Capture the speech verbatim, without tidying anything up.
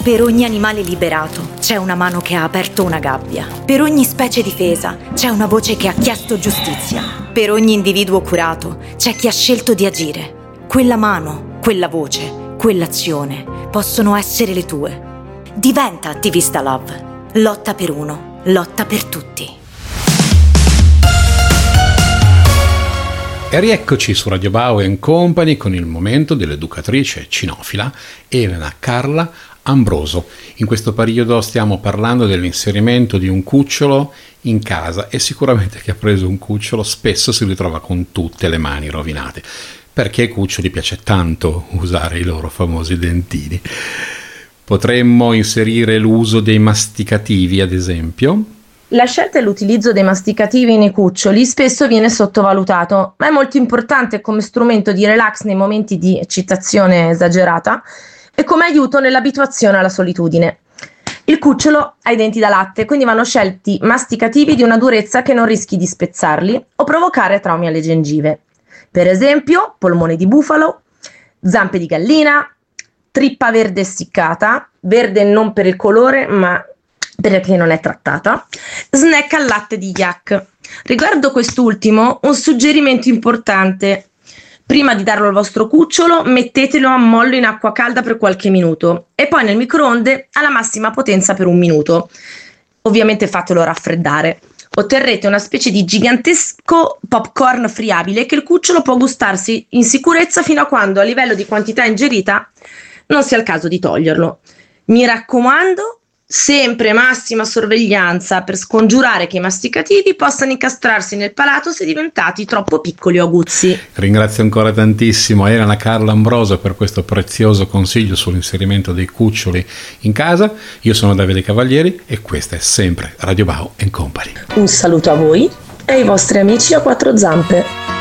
Per ogni animale liberato c'è una mano che ha aperto una gabbia. Per ogni specie difesa c'è una voce che ha chiesto giustizia. Per ogni individuo curato c'è chi ha scelto di agire. Quella mano, quella voce, quell'azione possono essere le tue. Diventa attivista Love. Lotta per uno, lotta per tutti. E rieccoci su Radio Bao and Company con il momento dell'educatrice cinofila Elena Carla Ambroso. In questo periodo stiamo parlando dell'inserimento di un cucciolo in casa e sicuramente chi ha preso un cucciolo spesso si ritrova con tutte le mani rovinate, perché ai cuccioli piace tanto usare i loro famosi dentini. Potremmo inserire l'uso dei masticativi, ad esempio. La scelta e l'utilizzo dei masticativi nei cuccioli spesso viene sottovalutato, ma è molto importante come strumento di relax nei momenti di eccitazione esagerata e come aiuto nell'abituazione alla solitudine. Il cucciolo ha i denti da latte, quindi vanno scelti masticativi di una durezza che non rischi di spezzarli o provocare traumi alle gengive. Per esempio, polmone di bufalo, zampe di gallina, trippa verde essiccata, verde non per il colore ma perché non è trattata, snack al latte di yak. Riguardo quest'ultimo, un suggerimento importante: prima di darlo al vostro cucciolo, mettetelo a mollo in acqua calda per qualche minuto e poi nel microonde alla massima potenza per un minuto. Ovviamente fatelo raffreddare. Otterrete una specie di gigantesco popcorn friabile che il cucciolo può gustarsi in sicurezza fino a quando, a livello di quantità ingerita, non sia il caso di toglierlo. Mi raccomando, sempre massima sorveglianza per scongiurare che i masticativi possano incastrarsi nel palato se diventati troppo piccoli o aguzzi. Ringrazio ancora tantissimo Elena Carla Ambroso per questo prezioso consiglio sull'inserimento dei cuccioli in casa. Io sono Davide Cavalieri e questa è sempre Radio Bao and Company. Un saluto a voi e ai vostri amici a quattro zampe.